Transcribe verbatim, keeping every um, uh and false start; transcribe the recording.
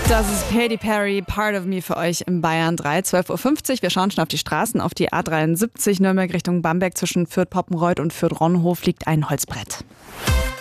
Das ist Katy Perry, Part of Me für euch im Bayern drei, zwölf Uhr fünfzig. Wir schauen schon auf die Straßen, auf die A dreiundsiebzig Nürnberg Richtung Bamberg zwischen Fürth-Poppenreuth und Fürth-Ronhof liegt ein Holzbrett.